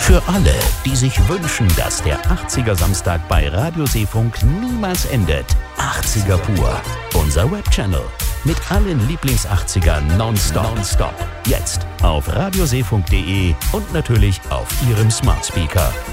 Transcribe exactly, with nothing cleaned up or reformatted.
Für alle, die sich wünschen, dass der achtziger Samstag bei Radio Seefunk niemals endet. achtziger pur. Unser Webchannel. Mit allen Lieblings-achtzigern nonstop. nonstop. Jetzt auf radioseefunk punkt de und natürlich auf Ihrem Smart Speaker.